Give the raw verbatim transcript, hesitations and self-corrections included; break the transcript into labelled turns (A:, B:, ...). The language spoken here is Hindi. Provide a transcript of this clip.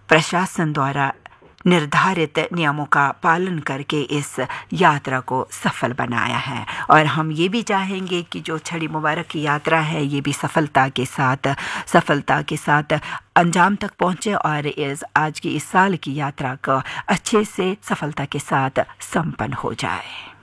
A: प्रशासन द्वारा निर्धारित नियमों का पालन करके इस यात्रा को सफल बनाया है। और हम ये भी चाहेंगे कि जो छड़ी मुबारक की यात्रा है ये भी सफलता के साथ सफलता के साथ अंजाम तक पहुँचे और इस आज की इस साल की यात्रा का अच्छे से सफलता के साथ संपन्न हो जाए।